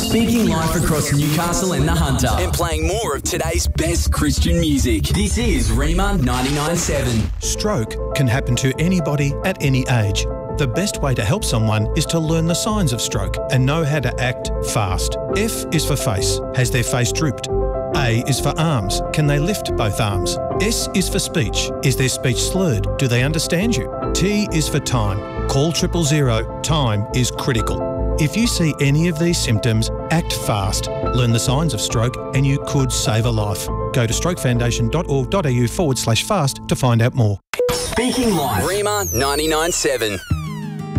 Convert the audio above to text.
Speaking live across Newcastle and the Hunter and playing more of today's best Christian music. This is Rima 99.7. Stroke can happen to anybody at any age. The best way to help someone is to learn the signs of stroke and know how to act fast. F is for face. Has their face drooped? A is for arms. Can they lift both arms? S is for speech. Is their speech slurred? Do they understand you? T is for time. Call 000. Time is critical. If you see any of these symptoms, act fast. Learn the signs of stroke and you could save a life. Go to strokefoundation.org.au/fast to find out more. Speaking live, Rima 99.7.